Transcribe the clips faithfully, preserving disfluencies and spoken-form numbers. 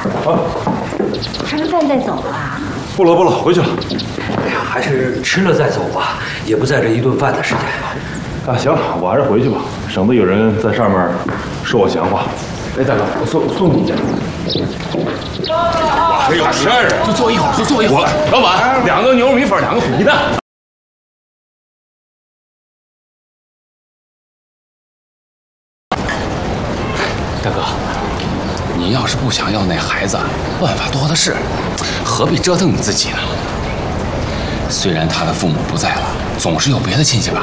啊， 吃个饭再走吧。 不了不了，回去了。 哎呀，还是吃了再走吧，也不在这一顿饭的时间。 啊，行，我还是回去吧，省得有人在上面说我闲话。哎，大哥，我送送你一下。我还有事儿， 就坐一会儿，就坐一会儿。 老板，两个牛肉米粉，两个土鸡蛋。 大哥，你要是不想要那孩子，办法多的是，何必折腾你自己呢？虽然他的父母不在了，总是有别的亲戚吧？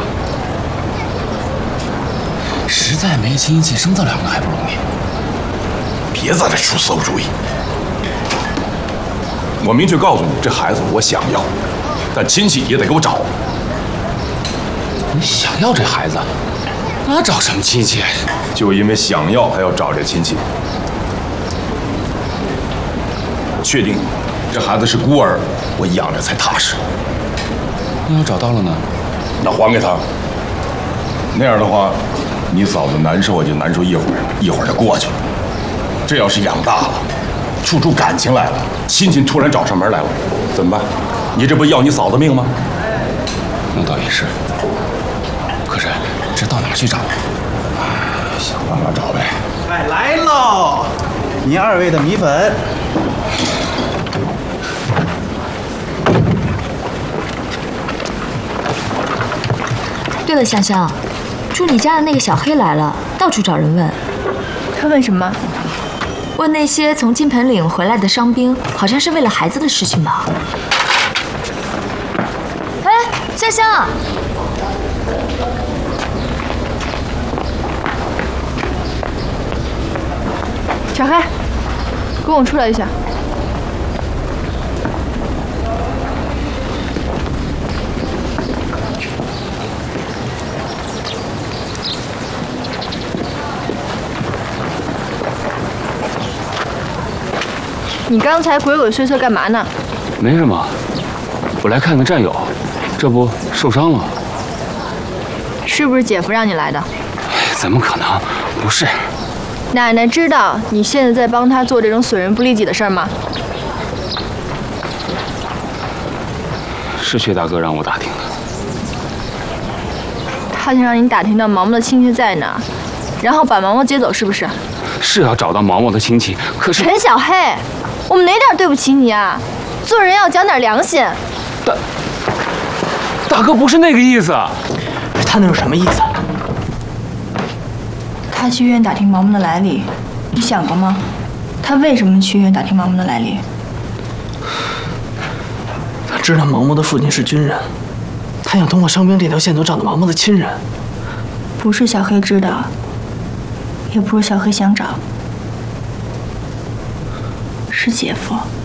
实在没亲戚，生这两个还不容易。 别在这出馊主意。我明确告诉你，这孩子我想要，但亲戚也得给我找。 你想要这孩子，那找什么亲戚？ 就因为想要，还要找这亲戚。确定这孩子是孤儿，我养着才踏实。 那要找到了呢？ 那还给他。那样的话，你嫂子难受也就难受一会儿，一会儿就过去了。这要是养大了，处出感情来了，亲戚突然找上门来了，怎么办？你这不要你嫂子命吗？ 那倒也是。可是这到哪儿去找？想办法找呗。 哎，来喽！您二位的米粉。 对了，香香，住你家的那个小黑来了，到处找人问。 他问什么？ 问那些从金盆岭回来的伤兵，好像是为了孩子的事情吧？哎，香香， 小黑，跟我出来一下。你刚才鬼鬼祟祟干嘛呢？ 没什么，我来看看战友，这不受伤了。 是不是姐夫让你来的？ 怎么可能？不是。 奶奶知道你现在在帮他做这种损人不利己的事儿吗？ 是薛大哥让我打听的。 他想让你打听到毛毛的亲戚在哪，然后把毛毛接走，是不是？ 是要找到毛毛的亲戚，可是陈小黑，我们哪点对不起你啊？做人要讲点良心。 大大哥不是那个意思。 他那是什么意思？ 他去医院打听毛毛的来历，你想过吗？他为什么去医院打听毛毛的来历？ 他知道毛毛的父亲是军人，他想通过伤兵这条线索找到毛毛的亲人。 不是小黑知道，也不是小黑想找，是姐夫。